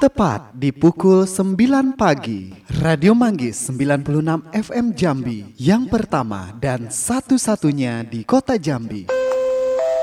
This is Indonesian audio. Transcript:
Tepat di pukul 9 pagi, Radio Manggis 96 FM Jambi, yang pertama dan satu-satunya di kota Jambi.